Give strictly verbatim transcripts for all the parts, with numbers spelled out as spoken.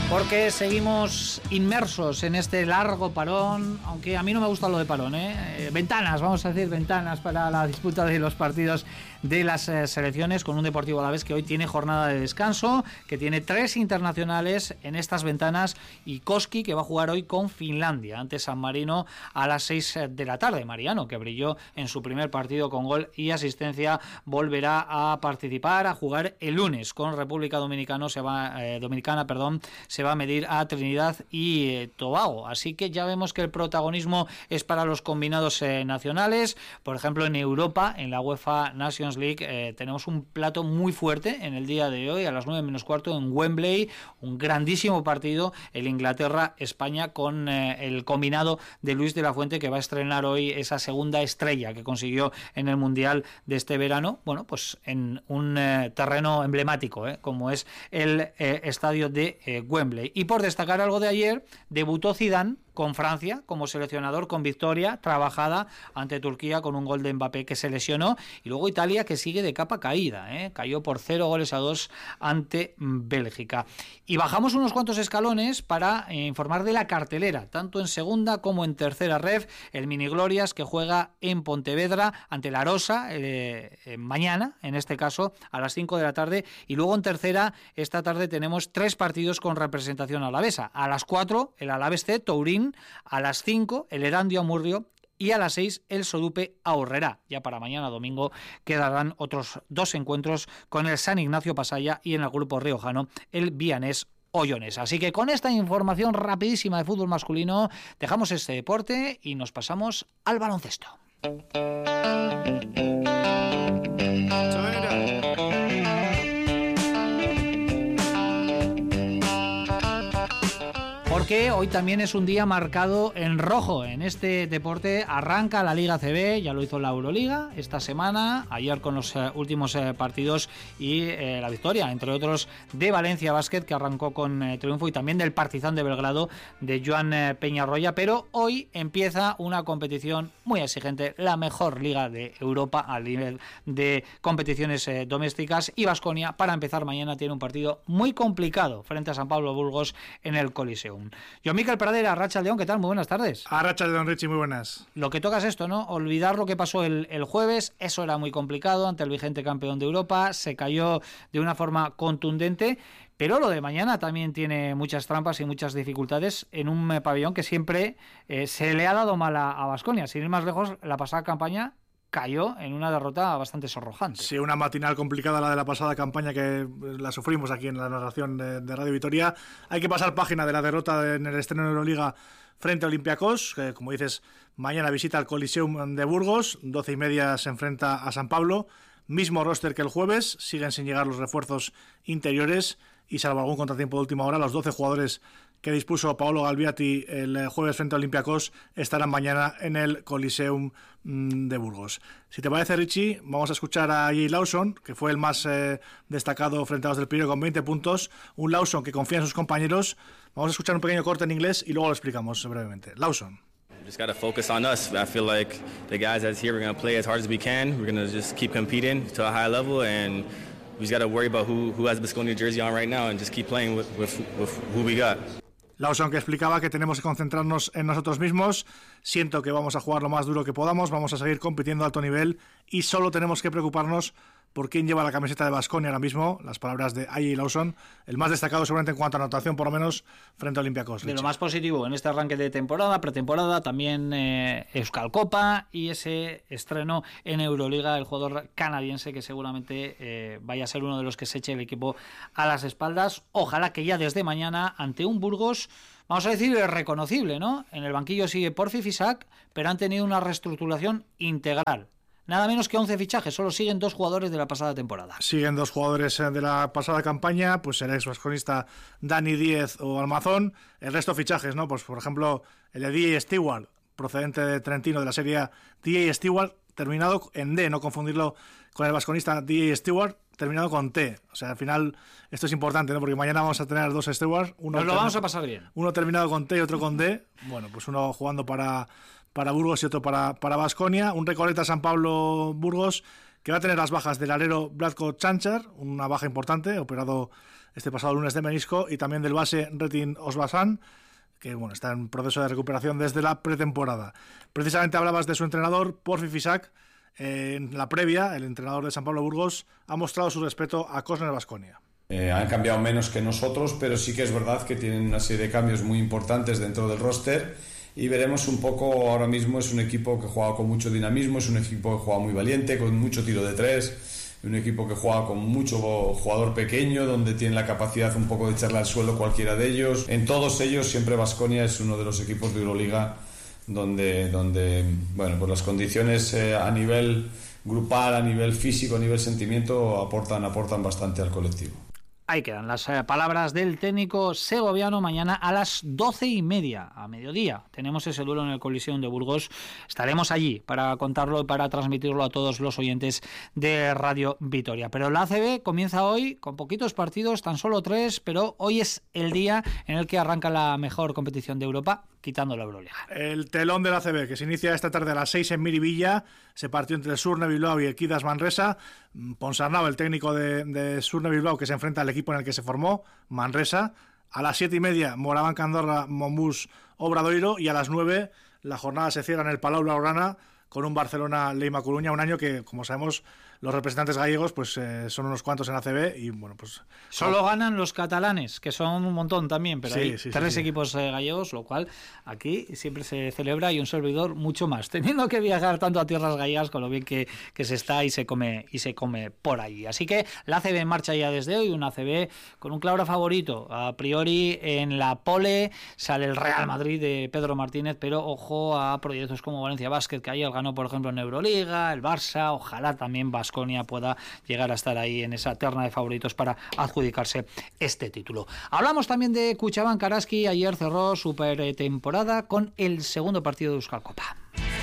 Porque seguimos inmersos en este largo parón, aunque a mí no me gusta lo de parón, ¿eh? Eh, ventanas, vamos a decir, ventanas para la disputa de los partidos de las eh, selecciones, con un Deportivo Alavés que hoy tiene jornada de descanso, que tiene tres internacionales en estas ventanas, y Koski, que va a jugar hoy con Finlandia ante San Marino a las seis de la tarde. Mariano, que brilló en su primer partido con gol y asistencia, volverá a participar, a jugar el lunes con República Dominicana, se va, eh, Dominicana, perdón, se va a medir a Trinidad y eh, Tobago. Así que ya vemos que el protagonismo es para los combinados eh, nacionales. Por ejemplo, en Europa, en la UEFA Nations League, eh, tenemos un plato muy fuerte en el día de hoy, a las nueve menos cuarto en Wembley, un grandísimo partido, el Inglaterra-España, con eh, el combinado de Luis de la Fuente, que va a estrenar hoy esa segunda estrella que consiguió en el Mundial de este verano, bueno, pues en un eh, terreno emblemático, eh, como es el eh, estadio de eh, Wembley. Y por destacar algo de ayer, debutó Zidane con Francia como seleccionador, con victoria trabajada ante Turquía, con un gol de Mbappé que se lesionó, y luego Italia, que sigue de capa caída, ¿eh? Cayó por cero goles a dos ante Bélgica. Y bajamos unos cuantos escalones para eh, informar de la cartelera, tanto en segunda como en tercera ref. El Mini Glorias, que juega en Pontevedra ante la Arosa eh, eh, mañana, en este caso a las cinco de la tarde, y luego en tercera esta tarde tenemos tres partidos con representación alavesa. A las cuatro el Alavés C Tourín, a las cinco el Erandio Amurrio y a las seis el Sodupe Aurrerá. Ya para mañana domingo quedarán otros dos encuentros con el San Ignacio Pasaya y en el grupo riojano el Vianés Ollones. Así que con esta información rapidísima de fútbol masculino dejamos este deporte y nos pasamos al baloncesto. Porque hoy también es un día marcado en rojo. En este deporte arranca la Liga C B, ya lo hizo la Euroliga esta semana, ayer con los eh, últimos eh, partidos y eh, la victoria, entre otros, de Valencia Basket, que arrancó con eh, triunfo, y también del Partizan de Belgrado de Joan eh, Peñarroya. Pero hoy empieza una competición muy exigente, la mejor liga de Europa al nivel de competiciones eh, domésticas, y Baskonia, para empezar mañana, tiene un partido muy complicado frente a San Pablo Burgos en el Coliseum. Yo, Miquel Pradera, Arratsaldeon, ¿qué tal? Muy buenas tardes. Arratsaldeon, Richie, muy buenas. Lo que toca es esto, ¿no? Olvidar lo que pasó el, el jueves, eso era muy complicado ante el vigente campeón de Europa, se cayó de una forma contundente, pero lo de mañana también tiene muchas trampas y muchas dificultades en un pabellón que siempre eh, se le ha dado mal a Baskonia. Sin ir más lejos, la pasada campaña cayó en una derrota bastante sonrojante. Sí, una matinal complicada la de la pasada campaña, que la sufrimos aquí en la narración de, de Radio Vitoria. Hay que pasar página de la derrota en el estreno de Euroliga frente a Olympiacos, que, como dices, mañana visita al Coliseum de Burgos, doce y media se enfrenta a San Pablo, mismo roster que el jueves, siguen sin llegar los refuerzos interiores, y salvo algún contratiempo de última hora, los doce jugadores que dispuso Paolo Galbiati el jueves frente a Olympiacos estarán mañana en el Coliseum de Burgos. Si te parece, Richie, vamos a escuchar a Jay Lawson, que fue el más eh, destacado frente a los del Pireo con veinte puntos, un Lawson que confía en sus compañeros. Vamos a escuchar un pequeño corte en inglés y luego lo explicamos brevemente. Lawson. Just got to focus on us. I feel like the guys that's here, we're going to play as hard as we can. We're going to just keep competing to a high level, and we just got to worry about who, who has the Baskonia jersey on right now and just keep playing with, with, with who we got. Lawson, que explicaba que tenemos que concentrarnos en nosotros mismos. Siento que vamos a jugar lo más duro que podamos, vamos a seguir compitiendo a alto nivel y solo tenemos que preocuparnos por quién lleva la camiseta de Baskonia ahora mismo. Las palabras de A J Lawson, el más destacado seguramente en cuanto a anotación, por lo menos frente a Olympiacos. De lo más positivo en este arranque de temporada, pretemporada, también eh, Euskal Copa y ese estreno en Euroliga, el jugador canadiense que seguramente eh, vaya a ser uno de los que se eche el equipo a las espaldas. Ojalá que ya desde mañana, ante un Burgos, vamos a decir, reconocible, ¿no? En el banquillo sigue Porfi Fisac, pero han tenido una reestructuración integral. Nada menos que once fichajes, solo siguen dos jugadores de la pasada temporada. Siguen dos jugadores de la pasada campaña, pues el ex vasconista Dani Díez o Almazón. El resto fichajes, ¿no? Pues por ejemplo, el de D J Stewart, procedente de Trentino de la serie A. D J Stewart, terminado en D, no confundirlo con el vasconista D J Stewart, terminado con T. O sea, al final esto es importante, ¿no? Porque mañana vamos a tener dos Stewart. Uno Nos lo vamos a pasar bien. Uno terminado con T y otro con D. Bueno, pues uno jugando para... para Burgos y otro para para Baskonia. Un Recoleta San Pablo Burgos que va a tener las bajas del alero Bratko Chanchar, una baja importante, operado este pasado lunes de menisco, y también del base Retin Osbasan, que bueno, está en proceso de recuperación desde la pretemporada. Precisamente hablabas de su entrenador, Porfi Fisac. En la previa, el entrenador de San Pablo Burgos ha mostrado su respeto a Cosner Baskonia. Eh, han cambiado menos que nosotros, pero sí que es verdad que tienen una serie de cambios muy importantes dentro del roster, y veremos un poco. Ahora mismo es un equipo que juega con mucho dinamismo, es un equipo que juega muy valiente, con mucho tiro de tres, un equipo que juega con mucho jugador pequeño, donde tiene la capacidad un poco de echarle al suelo cualquiera de ellos. En todos ellos siempre Baskonia es uno de los equipos de Euroliga donde, donde bueno, pues las condiciones eh, a nivel grupal, a nivel físico, a nivel sentimiento aportan, aportan bastante al colectivo. Ahí quedan las eh, palabras del técnico segoviano. Mañana a las doce y media, a mediodía, tenemos ese duelo en el Coliseum de Burgos. Estaremos allí para contarlo y para transmitirlo a todos los oyentes de Radio Vitoria. Pero la A C B comienza hoy con poquitos partidos, tan solo tres, pero hoy es el día en el que arranca la mejor competición de Europa, quitando la Euroliga. El telón de la A C B, que se inicia esta tarde a las seis en Miribilla, se partió entre el Surne Bilbao y el Kidas Manresa. Ponsarnau, el técnico de, de Surne Bilbao, que se enfrenta al equipo en el que se formó, Manresa. A las siete y media, Morabanca Andorra, Monbus Obradoiro, y a las nueve la jornada se cierra en el Palau Blaugrana con un Barcelona Leima Coruña, un año que, como sabemos, los representantes gallegos pues eh, son unos cuantos en A C B y bueno, pues solo ganan los catalanes, que son un montón también, pero sí, hay sí, tres sí, equipos sí. gallegos, lo cual aquí siempre se celebra, y un servidor mucho más, teniendo que viajar tanto a tierras gallegas con lo bien que, que se está y se come y se come por allí. Así que la A C B en marcha ya desde hoy, una A C B con un claro favorito. A priori en la pole sale el Real Madrid de Pedro Martínez, pero ojo a proyectos como Valencia Basket, que ayer ganó por ejemplo en Euroliga, el Barça, ojalá también Baskonia pueda llegar a estar ahí en esa terna de favoritos para adjudicarse este título. Hablamos también de Kutxabank Araski. Ayer cerró su pretemporada con el segundo partido de Euskal Copa.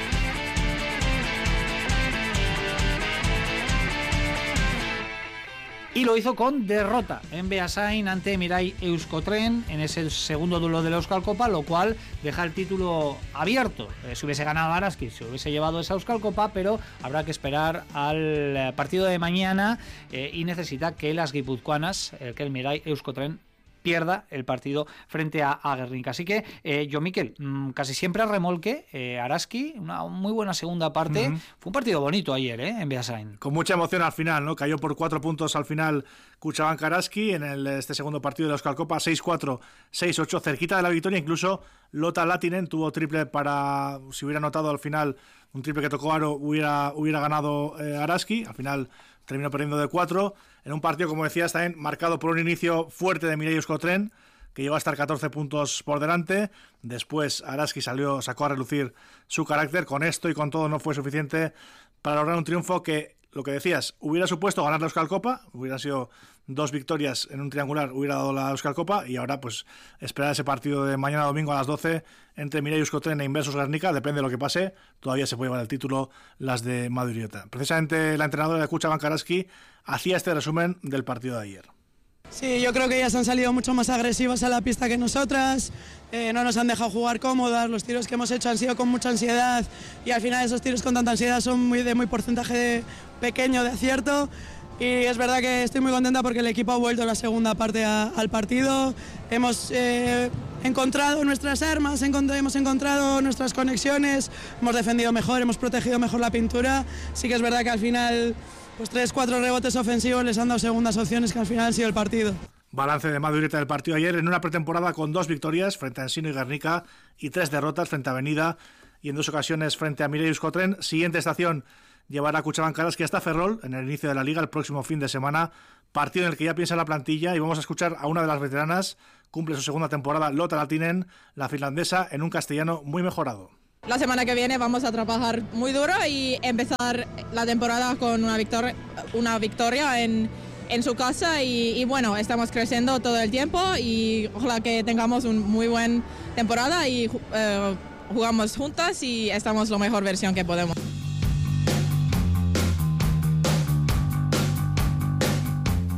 Y lo hizo con derrota en Beasain ante Mirai Euskotren en ese segundo duelo de la Euskal Copa, lo cual deja el título abierto. Eh, si hubiese ganado Araski, se hubiese llevado esa Euskal Copa, pero habrá que esperar al partido de mañana eh, y necesita que las guipuzcoanas, eh, que el Mirai Euskotren, pierda el partido frente a, a Gernika. Así que, eh, yo, Miquel, mmm, casi siempre a remolque, eh, Araski, una muy buena segunda parte. Uh-huh. Fue un partido bonito ayer, ¿eh? En Beasain. Con mucha emoción al final, ¿no? Cayó por cuatro puntos al final Kutxabank Araski en el, este segundo partido de la Euskal Copa, seis cuatro, seis ocho, cerquita de la victoria. Incluso Lota Latinen tuvo triple para, si hubiera anotado al final un triple que tocó Aro, hubiera, hubiera ganado eh, Araski. Al final terminó perdiendo de cuatro, en un partido, como decías, también marcado por un inicio fuerte de Mirai Euskotren, que llegó a estar catorce puntos por delante. Después Araski salió, sacó a relucir su carácter. Con esto y con todo no fue suficiente para lograr un triunfo que, lo que decías, hubiera supuesto ganar la Euskal Copa, hubieran sido dos victorias en un triangular, hubiera dado la Euskal Copa, y ahora pues esperar ese partido de mañana domingo a las doce entre Mirai Euskotren e Inversus Gernika. Depende de lo que pase, todavía se puede llevar el título las de Madurieta. Precisamente la entrenadora de Kutxabank Araski hacía este resumen del partido de ayer. Sí, yo creo que ellas han salido mucho más agresivas a la pista que nosotras, eh, no nos han dejado jugar cómodas, los tiros que hemos hecho han sido con mucha ansiedad, y al final esos tiros con tanta ansiedad son muy de muy porcentaje de, pequeño de acierto. Y es verdad que estoy muy contenta porque el equipo ha vuelto la segunda parte a, al partido. Hemos eh, encontrado nuestras armas, encont- hemos encontrado nuestras conexiones, hemos defendido mejor, hemos protegido mejor la pintura. Sí que es verdad que al final pues tres, cuatro rebotes ofensivos les han dado segundas opciones que al final han sido el partido. Balance de Madurieta del partido ayer en una pretemporada con dos victorias frente a Ensino y Gernika y tres derrotas frente a Avenida y en dos ocasiones frente a Mirai Euskotren. Siguiente estación llevará a Kutxabank Araski hasta Ferrol en el inicio de la liga el próximo fin de semana, partido en el que ya piensa la plantilla, y vamos a escuchar a una de las veteranas. Cumple su segunda temporada Lota Latinen, la finlandesa, en un castellano muy mejorado. La semana que viene vamos a trabajar muy duro y empezar la temporada con una victoria, una victoria en, en su casa, y, y bueno, estamos creciendo todo el tiempo y ojalá que tengamos una muy buena temporada y eh, jugamos juntas y estamos la mejor versión que podemos.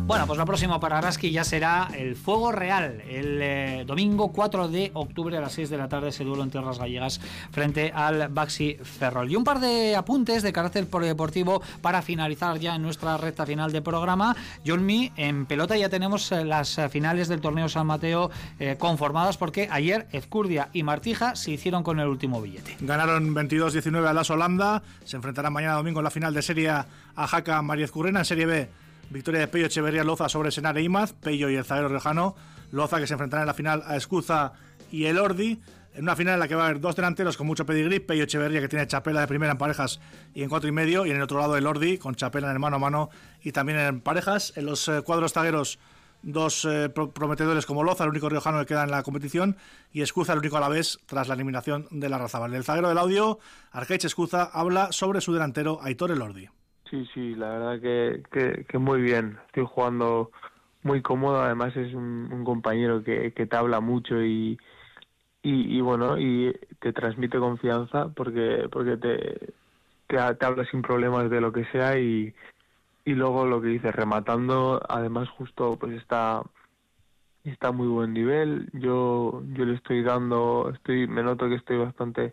Bueno, pues lo próximo para Araski ya será el Fuego Real, el eh, domingo cuatro de octubre a las seis de la tarde, ese duelo en tierras gallegas frente al Baxi Ferrol. Y un par de apuntes de carácter polideportivo para finalizar ya en nuestra recta final de programa. Johnny, en pelota ya tenemos eh, las eh, finales del torneo San Mateo eh, conformadas, porque ayer Ezcurdia y Martija se hicieron con el último billete. Ganaron veintidós diecinueve a las Holanda, se enfrentarán mañana domingo en la final de Serie A a Jaca María Ezcurrena. En Serie B, victoria de Pello Echeverría Loza sobre Senare Imaz, Pello y el zaguero riojano. Loza, que se enfrentará en la final a Escuza y el Ordi, en una final en la que va a haber dos delanteros con mucho pedigrí: Pello Echeverría, que tiene Chapela de primera en parejas y en cuatro y medio, y en el otro lado el Ordi con Chapela en el mano a mano y también en parejas. En los eh, cuadros zagueros, dos eh, pro- prometedores como Loza, el único riojano que queda en la competición, y Escuza, el único a la vez tras la eliminación de la Razabal. El zaguero del audio, Arcaich Escuza, habla sobre su delantero Aitor Elordi. Sí, sí, la verdad que, que, que muy bien. Estoy jugando muy cómodo. Además es un, un compañero que, que te habla mucho y, y, y bueno, y te transmite confianza porque porque te, te, te habla sin problemas de lo que sea, y, y luego lo que dices, rematando, además justo pues está está a muy buen nivel. Yo yo le estoy dando, estoy me noto que estoy bastante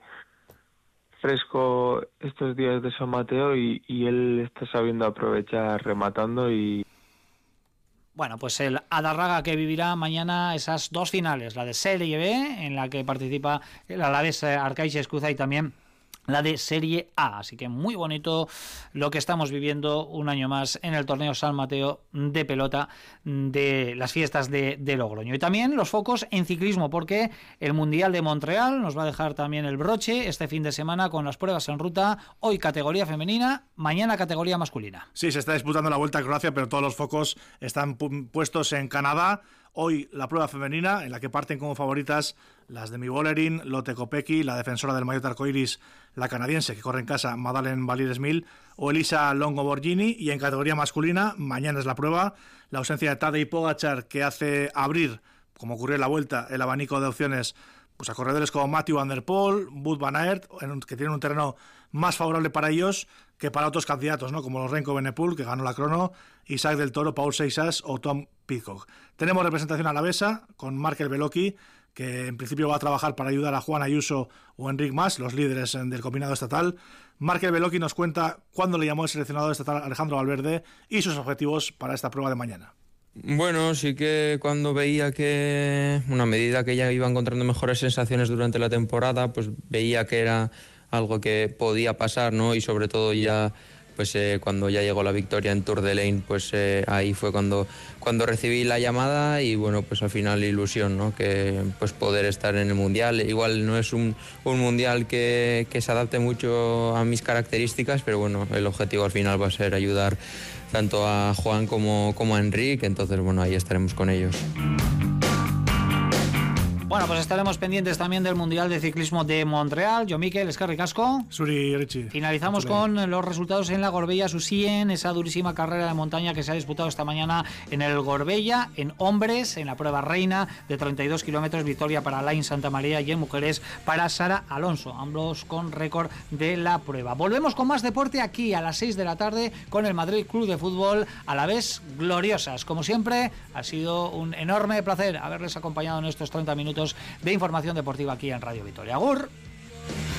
fresco estos días de San Mateo, y, y él está sabiendo aprovechar rematando. Y bueno, pues el Adarraga, que vivirá mañana esas dos finales, la de Serie B, en la que participa el Alavés Arcaich Escuza, y también la de Serie A. Así que muy bonito lo que estamos viviendo un año más en el torneo San Mateo de pelota de las fiestas de, de Logroño. Y también los focos en ciclismo, porque el Mundial de Montreal nos va a dejar también el broche este fin de semana con las pruebas en ruta. Hoy categoría femenina, mañana categoría masculina. Sí, se está disputando la Vuelta a Croacia, pero todos los focos están pu- puestos en Canadá. Hoy la prueba femenina, en la que parten como favoritas las de Mivolerin, Lotte Kopecky, la defensora del maillot arcoiris, la canadiense, que corre en casa, Madeleine Valier-Smil, o Elisa Longo-Borghini. Y en categoría masculina, mañana es la prueba, la ausencia de Tadej Pogačar, que hace abrir, como ocurrió en la Vuelta, el abanico de opciones pues a corredores como Mathieu van der Poel, Wout van Aert, que tienen un terreno más favorable para ellos que para otros candidatos, ¿no? Como los Renko Benepool, que ganó la crono, Isaac del Toro, Paul Seixas o Tom Pidcock. Tenemos representación alavesa con Markel Beloki, que en principio va a trabajar para ayudar a Juan Ayuso o Enric Mas, los líderes del combinado estatal. Markel Beloki nos cuenta cuándo le llamó el seleccionador estatal Alejandro Valverde y sus objetivos para esta prueba de mañana. Bueno, sí que cuando veía que, una medida que ya iba encontrando mejores sensaciones durante la temporada, pues veía que era algo que podía pasar, ¿no? Y sobre todo ya, pues eh, cuando ya llegó la victoria en Tour de Lane, pues eh, ahí fue cuando, cuando recibí la llamada, y bueno, pues al final ilusión, ¿no? Que pues poder estar en el Mundial. Igual no es un, un Mundial que, que se adapte mucho a mis características, pero bueno, el objetivo al final va a ser ayudar tanto a Juan como, como a Enrique, entonces bueno, ahí estaremos con ellos. Bueno, pues estaremos pendientes también del Mundial de Ciclismo de Montreal. Yo, Miquel, Escarri Casco. Suri Richie. Finalizamos con los resultados en la Gorbella Susien, esa durísima carrera de montaña que se ha disputado esta mañana en el Gorbella, en hombres, en la prueba reina de treinta y dos kilómetros, victoria para Alain Santamaría, y en mujeres para Sara Alonso, ambos con récord de la prueba. Volvemos con más deporte aquí a las seis de la tarde con el Madrid Club de Fútbol, a la vez gloriosas. Como siempre, ha sido un enorme placer haberles acompañado en estos treinta minutos de información deportiva aquí en Radio Vitoria. Agur.